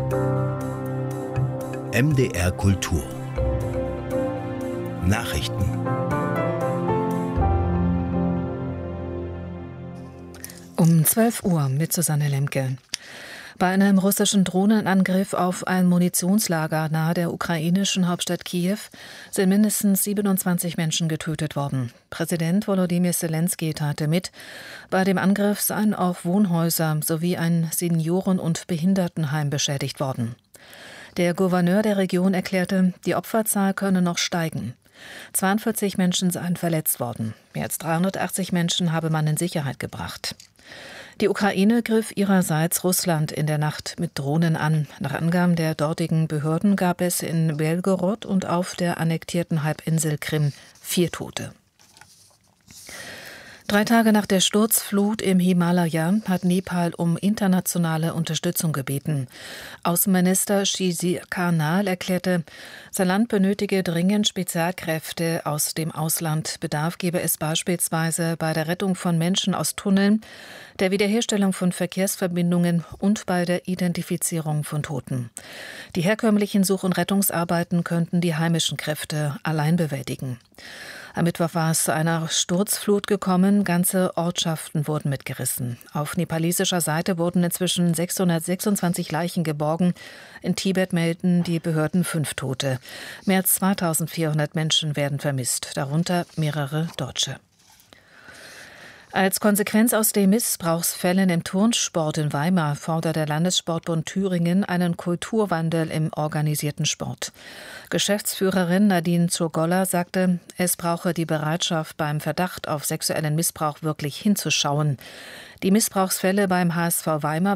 MDR Kultur Nachrichten. Um 12 Uhr mit Susanne Lemke. Bei einem russischen Drohnenangriff auf ein Munitionslager nahe der ukrainischen Hauptstadt Kiew sind mindestens 27 Menschen getötet worden. Präsident Volodymyr Zelensky teilte mit, bei dem Angriff seien auch Wohnhäuser sowie ein Senioren- und Behindertenheim beschädigt worden. Der Gouverneur der Region erklärte, die Opferzahl könne noch steigen. 42 Menschen seien verletzt worden. Mehr als 380 Menschen habe man in Sicherheit gebracht. Die Ukraine griff ihrerseits Russland in der Nacht mit Drohnen an. Nach Angaben der dortigen Behörden gab es in Belgorod und auf der annektierten Halbinsel Krim 4 Tote. 3 Tage nach der Sturzflut im Himalaya hat Nepal um internationale Unterstützung gebeten. Außenminister Shishir Karnal erklärte, sein Land benötige dringend Spezialkräfte aus dem Ausland. Bedarf gebe es beispielsweise bei der Rettung von Menschen aus Tunneln, der Wiederherstellung von Verkehrsverbindungen und bei der Identifizierung von Toten. Die herkömmlichen Such- und Rettungsarbeiten könnten die heimischen Kräfte allein bewältigen. Am Mittwoch war es zu einer Sturzflut gekommen. Ganze Ortschaften wurden mitgerissen. Auf nepalesischer Seite wurden inzwischen 626 Leichen geborgen. In Tibet melden die Behörden 5 Tote. Mehr als 2400 Menschen werden vermisst, darunter mehrere Deutsche. Als Konsequenz aus den Missbrauchsfällen im Turnsport in Weimar fordert der Landessportbund Thüringen einen Kulturwandel im organisierten Sport. Geschäftsführerin Nadine Zurgolla sagte, es brauche die Bereitschaft, beim Verdacht auf sexuellen Missbrauch wirklich hinzuschauen. Die Missbrauchsfälle beim HSV Weimar